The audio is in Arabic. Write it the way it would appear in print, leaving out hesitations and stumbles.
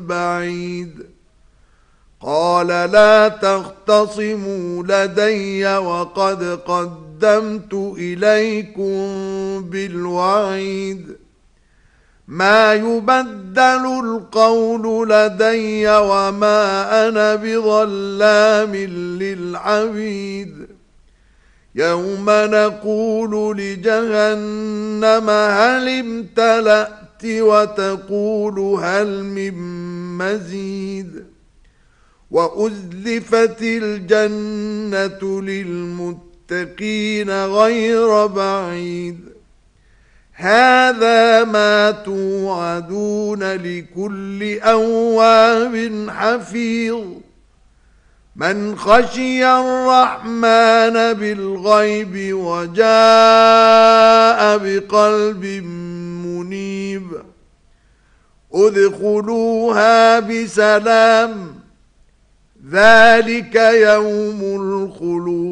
بعيد قال لا تختصموا لدي وقد قدمت إليكم بالوعيد ما يبدل القول لدي وما أنا بظلام للعبيد يوم نقول لجهنم هل امتلأت وتقول هل من مزيد وأزلفت الجنة للمتقين غير بعيد هذا ما توعدون لكل أواب حفيظ من خشي الرحمن بالغيب وجاء بقلب منيب ادخلوها بسلام ذلك يوم الخلود